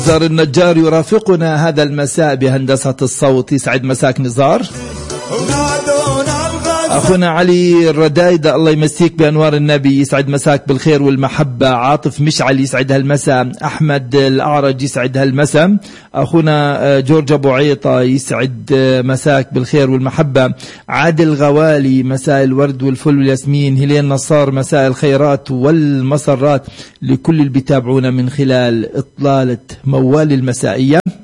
نزار النجار يرافقنا هذا المساء بهندسة الصوت. يسعد مساك نزار. أخونا علي الردايدة الله يمسيك بأنوار النبي، يسعد مساك بالخير والمحبة. عاطف مشعل يسعد هالمساء. أحمد الأعرج يسعد هالمساء. أخونا جورج أبو عيطة يسعد مساك بالخير والمحبة. عادل غوالي مساء الورد والفل والياسمين. هلين نصار مساء الخيرات والمسرات لكل اللي بيتابعونا من خلال إطلالة موال المسائية.